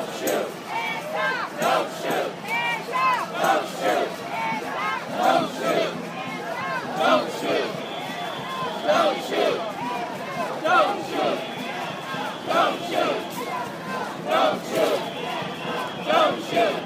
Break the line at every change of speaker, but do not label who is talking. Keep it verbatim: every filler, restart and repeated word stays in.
shoot.
Hands up.
Don't shoot.
Hands up.
Don't shoot.
Hands up.
Don't shoot. Don't shoot. Don't shoot. Don't shoot. Don't shoot. Don't shoot. Don't shoot.